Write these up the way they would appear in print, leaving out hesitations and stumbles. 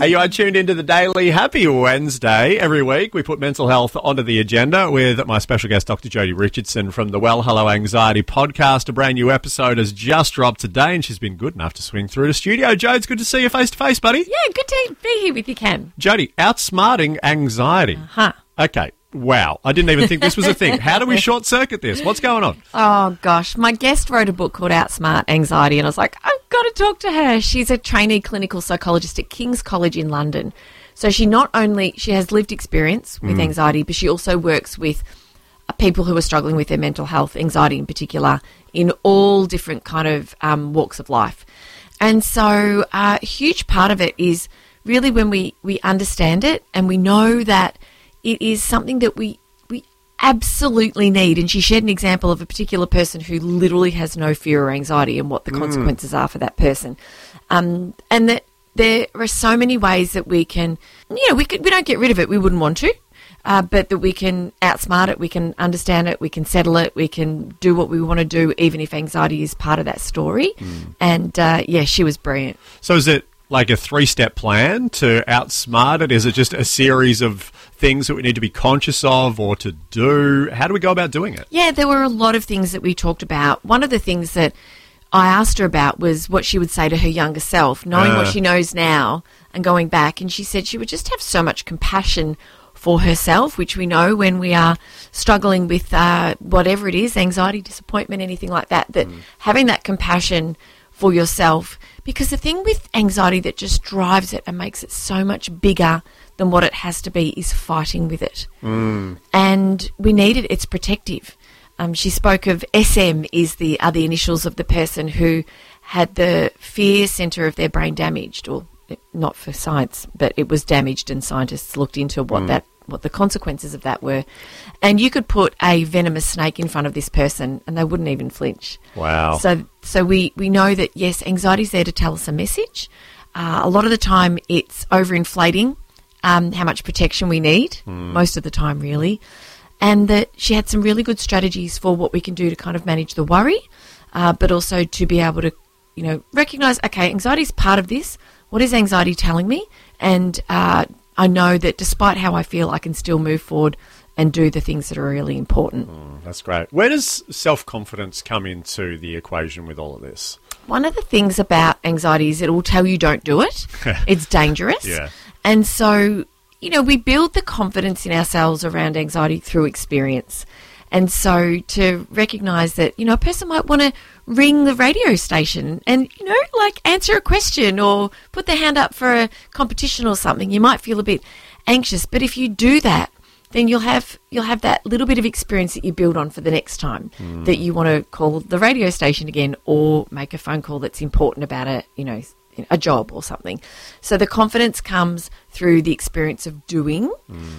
Hey, you are tuned into the Daily Happy Wednesday. Every week we put mental health onto the agenda with my special guest, Dr. Jodie Richardson from the Well Hello Anxiety podcast. A brand new episode has just dropped today and she's been good enough to swing through the studio. Jodie, it's good to see you face to face, buddy. Yeah, good to be here with you, Cam. Jodie, outsmarting anxiety. Okay. Wow. I didn't even think this was a thing. How do we short circuit this? What's going on? Oh, gosh. My guest wrote a book called Outsmart Anxiety, and I was like, I've got to talk to her. She's a trainee clinical psychologist at King's College in London. So she has lived experience with anxiety, but she also works with people who are struggling with their mental health, anxiety in particular, in all different kind of walks of life. And so a huge part of it is really when we understand it and we know that it is something that we absolutely need. And she shared an example of a particular person who literally has no fear or anxiety and what the consequences are for that person. And that there are so many ways that we can, we don't get rid of it. We wouldn't want to. But that we can outsmart it, we can understand it, we can settle it, we can do what we want to do, even if anxiety is part of that story. And, she was brilliant. So is it like a 3-step plan to outsmart it? Is it just a series of things that we need to be conscious of or to do? How do we go about doing it? Yeah, there were a lot of things that we talked about. One of the things that I asked her about was what she would say to her younger self, knowing what she knows now and going back. And she said she would just have so much compassion for herself, which we know when we are struggling with whatever it is, anxiety, disappointment, anything like that, that having that compassion for yourself. Because the thing with anxiety that just drives it and makes it so much bigger than what it has to be is fighting with it. And we need it. It's protective. She spoke of SM are the initials of the person who had the fear centre of their brain damaged, or not for science, but it was damaged, and scientists looked into what the consequences of that were. And you could put a venomous snake in front of this person and they wouldn't even flinch. Wow. So we know that, yes, anxiety is there to tell us a message. A lot of the time it's overinflating how much protection we need, most of the time really. And that she had some really good strategies for what we can do to kind of manage the worry, but also to be able to, recognise, okay, anxiety is part of this. What is anxiety telling me? And I know that despite how I feel, I can still move forward and do the things that are really important. That's great. Where does self-confidence come into the equation with all of this? One of the things about anxiety is it will tell you don't do it. It's dangerous. Yeah. And so, we build the confidence in ourselves around anxiety through experience. And so to recognise that, a person might want to ring the radio station and, answer a question or put their hand up for a competition or something. You might feel a bit anxious, but if you do that, then you'll have that little bit of experience that you build on for the next time that you want to call the radio station again or make a phone call that's important about a job or something. So the confidence comes through the experience of doing.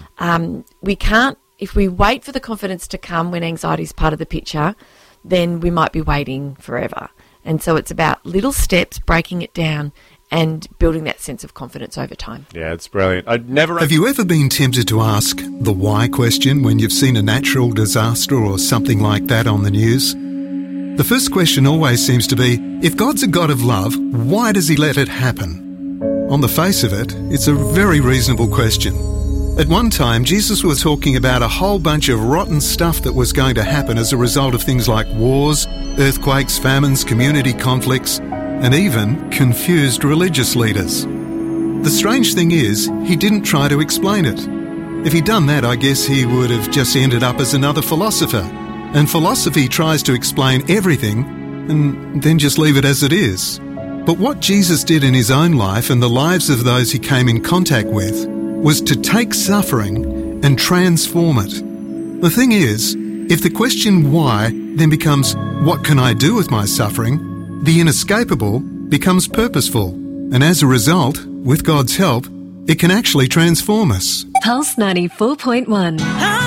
If we wait for the confidence to come when anxiety is part of the picture, then we might be waiting forever. And so it's about little steps, breaking it down and building that sense of confidence over time. Yeah, it's brilliant. Have you ever been tempted to ask the why question when you've seen a natural disaster or something like that on the news? The first question always seems to be, if God's a God of love, why does he let it happen? On the face of it, it's a very reasonable question. At one time, Jesus was talking about a whole bunch of rotten stuff that was going to happen as a result of things like wars, earthquakes, famines, community conflicts, and even confused religious leaders. The strange thing is, he didn't try to explain it. If he'd done that, I guess he would have just ended up as another philosopher. And philosophy tries to explain everything and then just leave it as it is. But what Jesus did in his own life and the lives of those he came in contact with was to take suffering and transform it. The thing is, if the question why then becomes, what can I do with my suffering, the inescapable becomes purposeful. And as a result, with God's help, it can actually transform us. Pulse 94.1.